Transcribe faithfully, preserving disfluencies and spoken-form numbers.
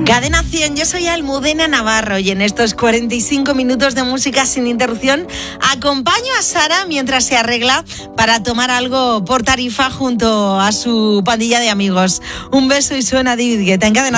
Cadena cien, yo soy Almudena Navarro y en estos cuarenta y cinco minutos de música sin interrupción acompaño a Sara mientras se arregla para tomar algo por Tarifa junto a su pandilla de amigos. Un beso y suena David Guetta en Cadena.